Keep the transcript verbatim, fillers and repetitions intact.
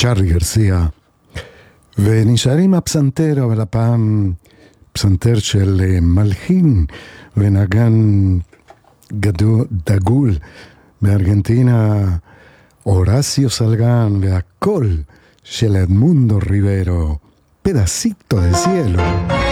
צ'ארלי גרסיה. ונשארים הפסנתר, אבל הפעם פסנתר של מלחין ונגן גדול, דגול בארגנטינה, הורסיו סלגן, והקול של אדמונדו ריברו, פדסיטו de cielo.